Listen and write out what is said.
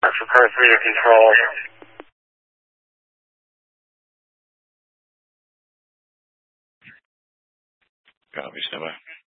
For car 3 to control. Copy, stand by.